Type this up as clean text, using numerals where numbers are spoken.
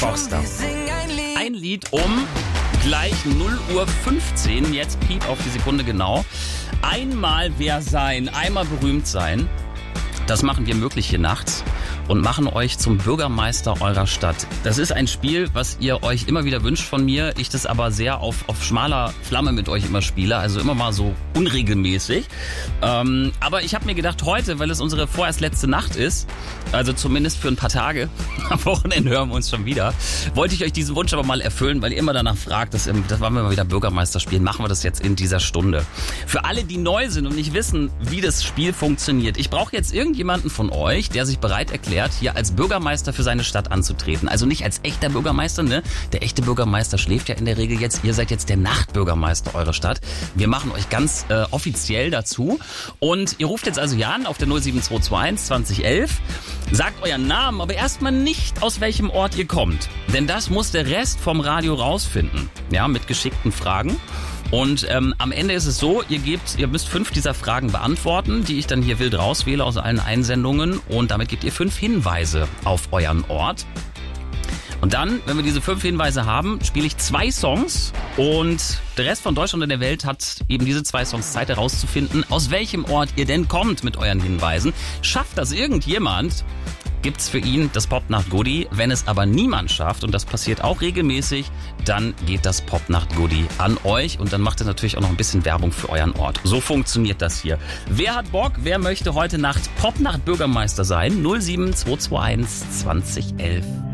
Boxster. Ein Lied um gleich 0:15 Uhr, jetzt Piep auf die Sekunde genau. Einmal wer sein, einmal berühmt sein. Das machen wir möglich hier nachts und machen euch zum Bürgermeister eurer Stadt. Das ist ein Spiel, was ihr euch immer wieder wünscht von mir. Ich das aber sehr auf schmaler Flamme mit euch immer spiele, also immer mal so unregelmäßig. Aber ich habe mir gedacht, heute, weil es unsere vorerst letzte Nacht ist, also zumindest für ein paar Tage, am Wochenende hören wir uns schon wieder, wollte ich euch diesen Wunsch aber mal erfüllen, weil ihr immer danach fragt, das wollen wir mal wieder Bürgermeister spielen, machen wir das jetzt in dieser Stunde. Für alle, die neu sind und nicht wissen, wie das Spiel funktioniert, ich brauche jetzt irgendjemanden von euch, der sich bereit erklärt, hier als Bürgermeister für seine Stadt anzutreten. Also nicht als echter Bürgermeister, ne? Der echte Bürgermeister schläft ja in der Regel jetzt. Ihr seid jetzt der Nachtbürgermeister eurer Stadt. Wir machen euch ganz offiziell dazu. Und ihr ruft jetzt also hier an auf der 07221 2011. Sagt euren Namen, aber erstmal nicht, aus welchem Ort ihr kommt. Denn das muss der Rest vom Radio rausfinden. Ja, mit geschickten Fragen. Und am Ende ist es so, ihr müsst 5 dieser Fragen beantworten, die ich dann hier wild rauswähle aus allen Einsendungen. Und damit gebt ihr 5 Hinweise auf euren Ort. Und dann, wenn wir diese 5 Hinweise haben, spiele ich 2 Songs. Und der Rest von Deutschland und der Welt hat eben diese 2 Songs Zeit herauszufinden, aus welchem Ort ihr denn kommt mit euren Hinweisen. Schafft das irgendjemand, gibt's für ihn das Popnacht-Goodie. Wenn es aber niemand schafft, und das passiert auch regelmäßig, dann geht das Popnacht-Goodie an euch und dann macht ihr natürlich auch noch ein bisschen Werbung für euren Ort. So funktioniert das hier. Wer hat Bock? Wer möchte heute Nacht Popnacht-Bürgermeister sein? 07221 2011.